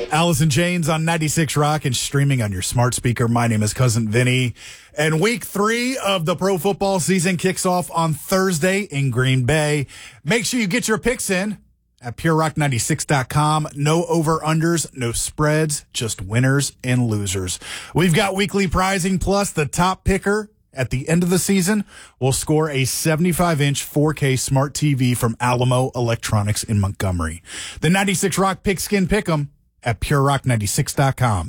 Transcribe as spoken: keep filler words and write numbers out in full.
Allison Janes on ninety-six Rock and streaming on your smart speaker. My name is Cousin Vinny. And week three of the pro football season kicks off on Thursday in Green Bay. Make sure you get your picks in at pure rock ninety-six dot com. No over-unders, no spreads, just winners and losers. We've got weekly prizing, plus the top picker at the end of the season will score a seventy-five inch four K smart T V from Alamo Electronics in Montgomery. The ninety-six Rock Pigskin Pick'em at pure rock ninety-six dot com.